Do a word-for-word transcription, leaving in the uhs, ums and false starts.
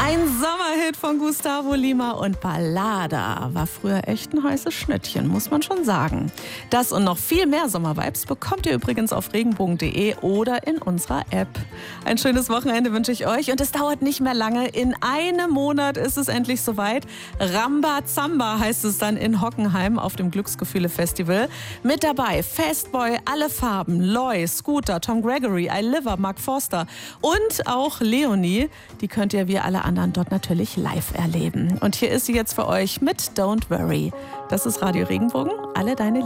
Ein Sommerhit von Gustavo Lima und Ballada war früher echt ein heißes Schnittchen, muss man schon sagen. Das und noch viel mehr Sommervibes bekommt ihr übrigens auf regenbogen punkt de oder in unserer App. Ein schönes Wochenende wünsche ich euch und es dauert nicht mehr lange. In einem Monat ist es endlich soweit. Ramba Zamba heißt es dann in Hockenheim auf dem Glücksgefühle-Festival. Mit dabei Fastboy, Alle Farben, Loy, Scooter, Tom Gregory, I Liver, Mark Forster und auch Leonie. Die könnt ihr wie alle anderen dort natürlich live erleben. Und hier ist sie jetzt für euch mit Don't Worry. Das ist Radio Regenbogen, alle deine